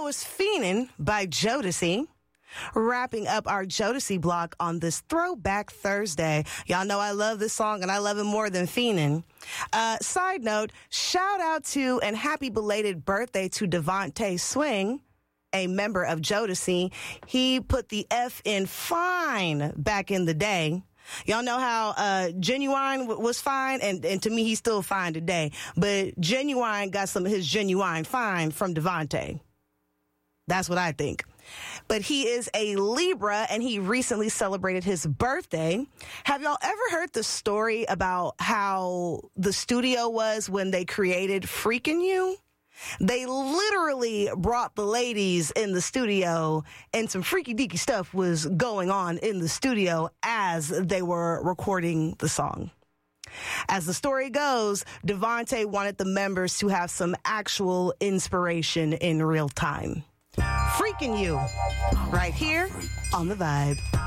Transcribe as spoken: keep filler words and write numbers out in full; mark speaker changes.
Speaker 1: was Fiendin' by Jodeci. Wrapping up our Jodeci block on this Throwback Thursday. Y'all know I love this song, and I love it more than Fiendin'. Uh, side note, shout out to and happy belated birthday to Devontae Swing, a member of Jodeci. He put the F in fine back in the day. Y'all know how uh, Genuine w- was fine, and, and to me, he's still fine today. But Genuine got some of his Genuine fine from Devontae. That's what I think. But he is a Libra, and he recently celebrated his birthday. Have y'all ever heard the story about how the studio was when they created Freakin' You? They literally brought the ladies in the studio, and some freaky deaky stuff was going on in the studio as they were recording the song. As the story goes, Devontae wanted the members to have some actual inspiration in real time. Freakin' You, right here on The Vibe.